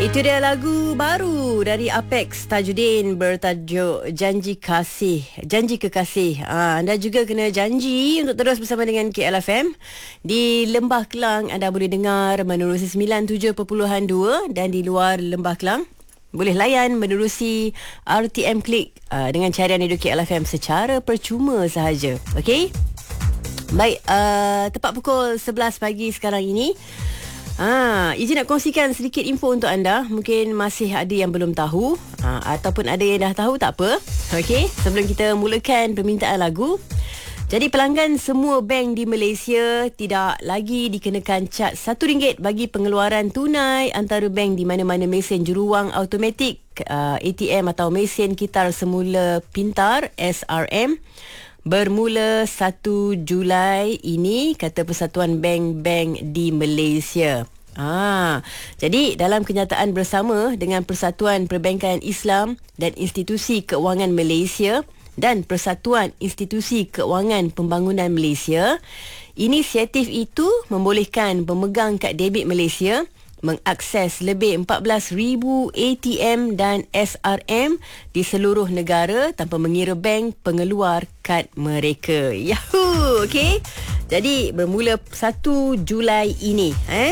Itu dia lagu baru dari Apex Tajudin bertajuk Janji Kasih, Janji Kekasih. Anda juga kena janji untuk terus bersama dengan KLFM. Di Lembah Kelang anda boleh dengar menerusi 97.2 dan di luar Lembah Kelang boleh layan menerusi RTM Klik dengan carian Radio KLFM secara percuma sahaja. Okey? Baik, tepat pukul 11 pagi sekarang ini. Izin nak kongsikan sedikit info untuk anda. Mungkin masih ada yang belum tahu, ataupun ada yang dah tahu, tak apa. Okey, sebelum kita mulakan permintaan lagu, jadi pelanggan semua bank di Malaysia tidak lagi dikenakan caj RM1 bagi pengeluaran tunai antara bank di mana-mana mesin juruwang automatik, ATM atau mesin kitar semula pintar SRM bermula 1 Julai ini, kata Persatuan Bank-Bank di Malaysia. Jadi dalam kenyataan bersama dengan Persatuan Perbankan Islam dan Institusi Keuangan Malaysia dan Persatuan Institusi Keuangan Pembangunan Malaysia, inisiatif itu membolehkan pemegang kad debit Malaysia mengakses lebih 14,000 ATM dan SRM di seluruh negara tanpa mengira bank pengeluar kad mereka. Yahoo! Okey. Jadi bermula 1 Julai ini,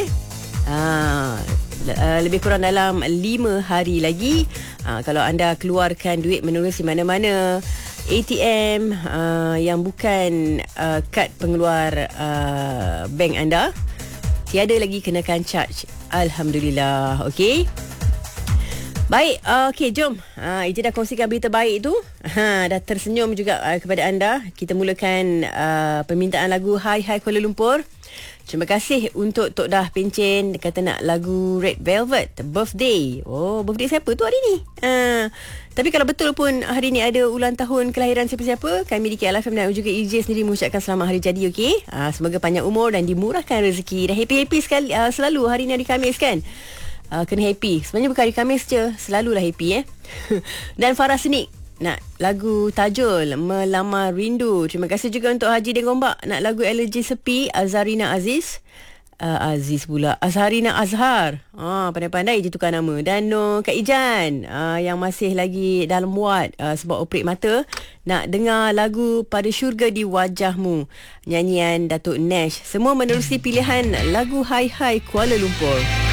lebih kurang dalam 5 hari lagi, kalau anda keluarkan duit menerusi mana-mana ATM yang bukan kad pengeluar bank anda, tiada lagi kenakan charge. Alhamdulillah. Okey. Baik, okey, jom. Ijaz dah kongsikan berita baik tu. Dah tersenyum juga kepada anda. Kita mulakan permintaan lagu Hai Hai Kuala Lumpur. Terima kasih untuk Tok Dah Pencen, kata nak lagu Red Velvet Birthday. Oh, birthday siapa tu hari ni? Tapi kalau betul pun hari ni ada ulang tahun kelahiran siapa-siapa, kami di KLFM dan juga Ijaz sendiri mengucapkan selamat hari jadi. Okey. Semoga panjang umur dan dimurahkan rezeki. Dan happy-happy sekali selalu hari ni hari Khamis kan. Kena happy. Sebenarnya bukan hari Khamis je, selalulah happy Dan Farah Senik nak lagu Tajul Melamar Rindu. Terima kasih juga untuk Haji Dengombak nak lagu Elegi Sepi Azharina Aziz. Azharina Azhar. Pandai-pandai je tukar nama. Dan Kak Ijan yang masih lagi dalam wad sebab operate mata, nak dengar lagu Pada Syurga di Wajahmu, nyanyian Datuk Nash. Semua menerusi pilihan lagu Hai Hai Kuala Lumpur.